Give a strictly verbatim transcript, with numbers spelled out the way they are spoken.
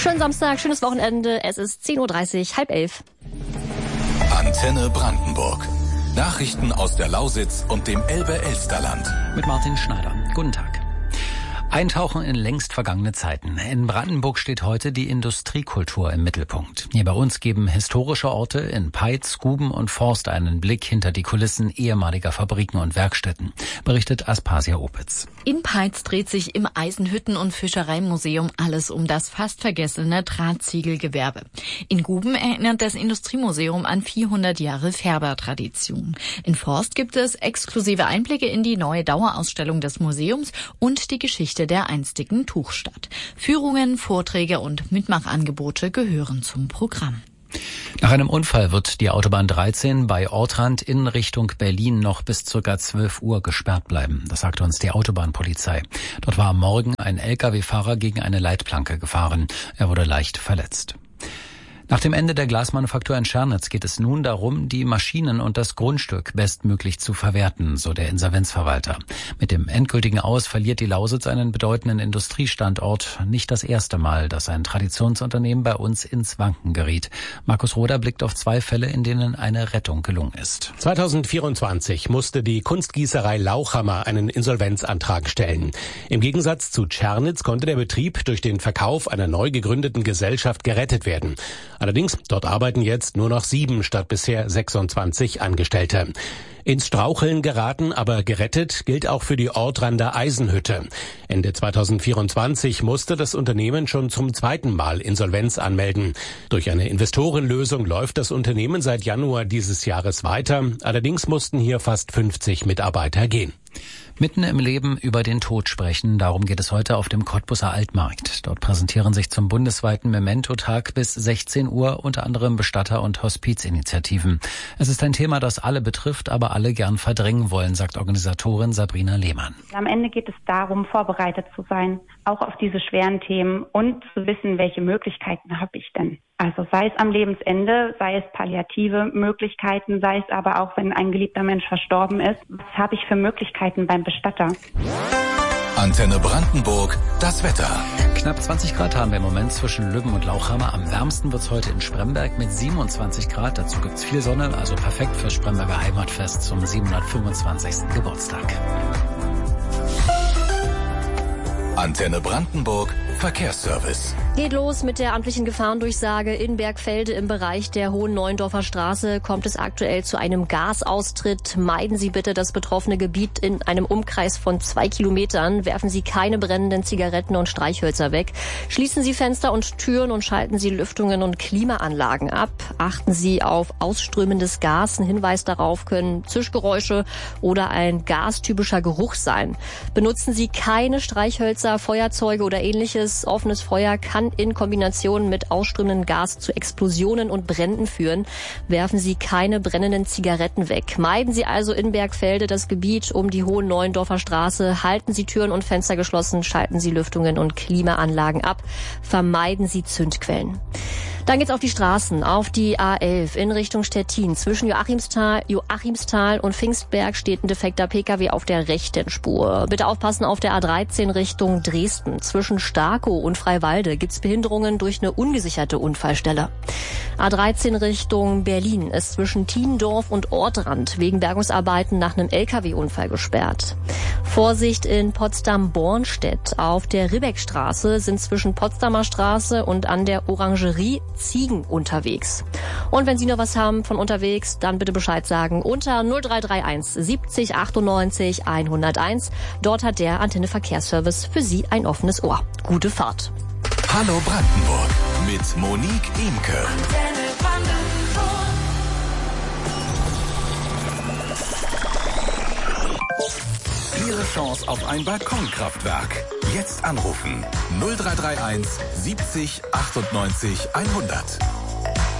Schönen Samstag, schönes Wochenende. Es ist zehn Uhr dreißig, halb elf. Antenne Brandenburg. Nachrichten aus der Lausitz und dem Elbe-Elsterland. Mit Martin Schneider. Guten Tag. Eintauchen in längst vergangene Zeiten. In Brandenburg steht heute die Industriekultur im Mittelpunkt. Hier bei uns geben historische Orte in Peitz, Guben und Forst einen Blick hinter die Kulissen ehemaliger Fabriken und Werkstätten, berichtet Aspasia Opitz. In Peitz dreht sich im Eisenhütten- und Fischereimuseum alles um das fast vergessene Drahtsiegelgewerbe. In Guben erinnert das Industriemuseum an vierhundert Jahre Färbertradition. In Forst gibt es exklusive Einblicke in die neue Dauerausstellung des Museums und die Geschichte der einstigen Tuchstadt. Führungen, Vorträge und Mitmachangebote gehören zum Programm. Nach einem Unfall wird die Autobahn dreizehn bei Ortrand in Richtung Berlin noch bis ca. zwölf Uhr gesperrt bleiben. Das sagte uns die Autobahnpolizei. Dort war am Morgen ein L K W-Fahrer gegen eine Leitplanke gefahren. Er wurde leicht verletzt. Nach dem Ende der Glasmanufaktur in Schernitz geht es nun darum, die Maschinen und das Grundstück bestmöglich zu verwerten, so der Insolvenzverwalter. Mit dem endgültigen Aus verliert die Lausitz einen bedeutenden Industriestandort. Nicht das erste Mal, dass ein Traditionsunternehmen bei uns ins Wanken geriet. Markus Roder blickt auf zwei Fälle, in denen eine Rettung gelungen ist. zweitausendvierundzwanzig musste die Kunstgießerei Lauchhammer einen Insolvenzantrag stellen. Im Gegensatz zu Tschernitz konnte der Betrieb durch den Verkauf einer neu gegründeten Gesellschaft gerettet werden. Allerdings, dort arbeiten jetzt nur noch sieben statt bisher sechsundzwanzig Angestellte. Ins Straucheln geraten, aber gerettet gilt auch für die Ortrander Eisenhütte. Ende zweitausendvierundzwanzig musste das Unternehmen schon zum zweiten Mal Insolvenz anmelden. Durch eine Investorenlösung läuft das Unternehmen seit Januar dieses Jahres weiter. Allerdings mussten hier fast fünfzig Mitarbeiter gehen. Mitten im Leben über den Tod sprechen, darum geht es heute auf dem Cottbuser Altmarkt. Dort präsentieren sich zum bundesweiten Memento-Tag bis sechzehn Uhr unter anderem Bestatter- und Hospizinitiativen. Es ist ein Thema, das alle betrifft, aber alle gern verdrängen wollen, sagt Organisatorin Sabrina Lehmann. Am Ende geht es darum, vorbereitet zu sein, auch auf diese schweren Themen und zu wissen, welche Möglichkeiten habe ich denn. Also sei es am Lebensende, sei es palliative Möglichkeiten, sei es aber auch, wenn ein geliebter Mensch verstorben ist. Was habe ich für Möglichkeiten beim Bestatter? Antenne Brandenburg, das Wetter. Knapp zwanzig Grad haben wir im Moment zwischen Lübben und Lauchhammer. Am wärmsten wird's heute in Spremberg mit siebenundzwanzig Grad. Dazu gibt's viel Sonne, also perfekt fürs Spremberger Heimatfest zum siebenhundertfünfundzwanzigsten Geburtstag. Antenne Brandenburg, Verkehrsservice. Geht los mit der amtlichen Gefahrendurchsage. In Bergfelde im Bereich der Hohen Neuendorfer Straße kommt es aktuell zu einem Gasaustritt. Meiden Sie bitte das betroffene Gebiet in einem Umkreis von zwei Kilometern. Werfen Sie keine brennenden Zigaretten und Streichhölzer weg. Schließen Sie Fenster und Türen und schalten Sie Lüftungen und Klimaanlagen ab. Achten Sie auf ausströmendes Gas. Ein Hinweis darauf können Zischgeräusche oder ein gastypischer Geruch sein. Benutzen Sie keine Streichhölzer, Feuerzeuge oder ähnliches. Offenes Feuer kann in Kombination mit ausströmendem Gas zu Explosionen und Bränden führen. Werfen Sie keine brennenden Zigaretten weg. Meiden Sie also in Bergfelde das Gebiet um die Hohen Neuendorfer Straße. Halten Sie Türen und Fenster geschlossen. Schalten Sie Lüftungen und Klimaanlagen ab. Vermeiden Sie Zündquellen. Dann geht's auf die Straßen, auf die A elf in Richtung Stettin. Zwischen Joachimsthal, Joachimsthal und Pfingstberg steht ein defekter Pkw auf der rechten Spur. Bitte aufpassen auf der A dreizehn Richtung Dresden. Zwischen Starkow und Freiwalde gibt's Behinderungen durch eine ungesicherte Unfallstelle. A dreizehn Richtung Berlin ist zwischen Tiendorf und Ortrand wegen Bergungsarbeiten nach einem L K W-Unfall gesperrt. Vorsicht in Potsdam-Bornstedt. Auf der Ribbeckstraße sind zwischen Potsdamer Straße und an der Orangerie Ziegen unterwegs. Und wenn Sie noch was haben von unterwegs, dann bitte Bescheid sagen unter null drei drei eins siebzig achtundneunzig hunderteins. Dort hat der Antenne Verkehrsservice für Sie ein offenes Ohr. Gute Fahrt. Hallo Brandenburg mit Monique Imke. Antenne Brandenburg. Ihre Chance auf ein Balkonkraftwerk. Jetzt anrufen null drei drei eins siebzig achtundneunzig hundert.